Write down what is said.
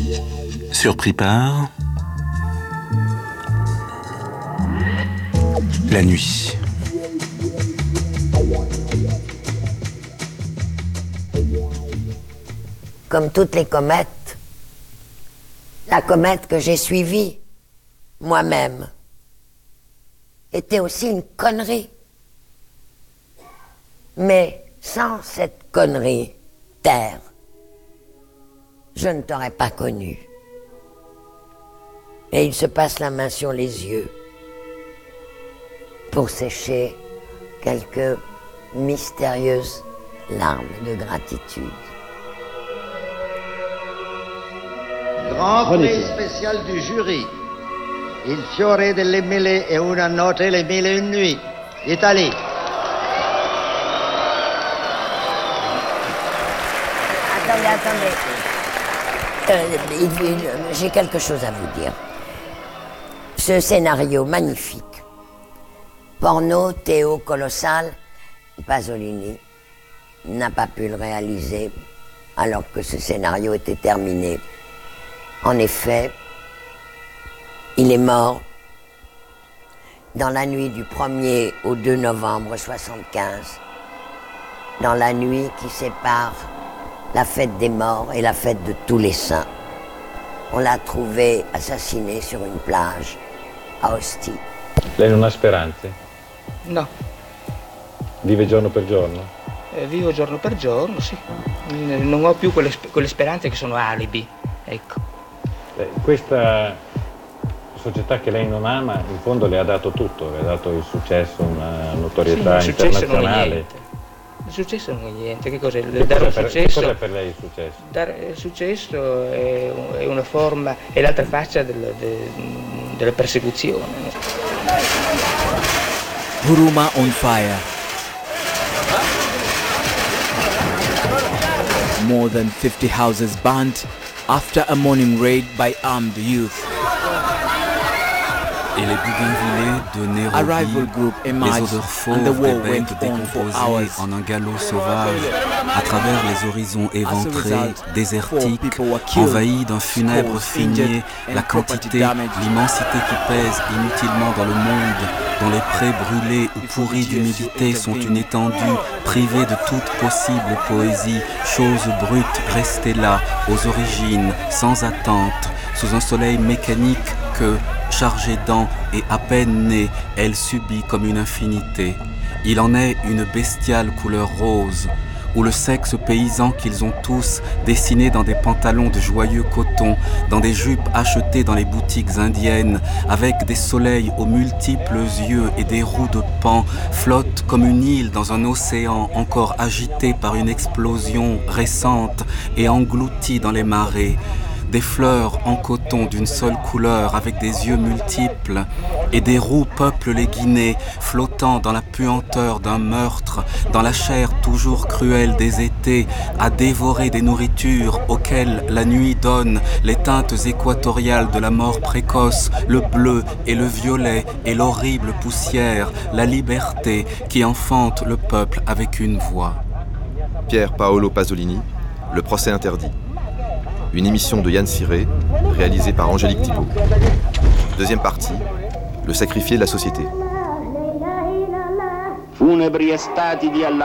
Surpris par la nuit. Comme toutes les comètes, la comète que j'ai suivie, moi-même, était aussi une connerie. Mais sans cette connerie, Terre, je ne t'aurais pas connu. Et il se passe la main sur les yeux pour sécher quelques mystérieuses larmes de gratitude. Grand prix spécial du jury. Il fiore delle mille e una notte, le mille et une nuits. Italie. Attendez. J'ai quelque chose à vous dire. Ce scénario magnifique, porno Théo colossal, Pasolini n'a pas pu le réaliser alors que ce scénario était terminé. En effet, il est mort dans la nuit du 1er au 2 novembre 1975, dans la nuit qui sépare la fête des morts et la fête de tous les saints. On l'a trouvé assassiné sur une plage a Ostie. Lei non ha speranze? No. Vive giorno per giorno? Vivo giorno per giorno, sì. Non ho più quelle speranze che sono alibi, ecco. Questa società che lei non ama, in fondo le ha dato tutto, le ha dato il successo, una notorietà internazionale. Il successo non è niente, che cos'è? Cos'è per lei il successo? Il successo è una forma, è l'altra faccia della persecuzione. Huruma on fire. More than 50 houses burnt after a morning raid by armed youth. Et les bougainvillés de Nairobi, les odeurs fauves des bêtes décomposées en un galop sauvage, à travers les horizons éventrés, désertiques, envahis d'un funèbre fumier, la quantité, l'immensité qui pèse inutilement dans le monde, dont les prés brûlés ou pourris d'humidité sont une étendue, privée de toute possible poésie, chose brute restée là, aux origines, sans attente, sous un soleil mécanique que, chargée d'ans et à peine née, elle subit comme une infinité. Il en est une bestiale couleur rose, où le sexe paysan qu'ils ont tous dessiné dans des pantalons de joyeux coton, dans des jupes achetées dans les boutiques indiennes, avec des soleils aux multiples yeux et des roues de pan, flotte comme une île dans un océan encore agité par une explosion récente et englouti dans les marées. Des fleurs en coton d'une seule couleur avec des yeux multiples et des roues peuplent les Guinées, flottant dans la puanteur d'un meurtre, dans la chair toujours cruelle des étés, à dévorer des nourritures auxquelles la nuit donne les teintes équatoriales de la mort précoce, le bleu et le violet et l'horrible poussière, la liberté qui enfante le peuple avec une voix. Pier Paolo Pasolini, Le procès interdit. Une émission de Yann Siré, réalisée par Angélique Thibault. Deuxième partie, Le sacrifié de la société.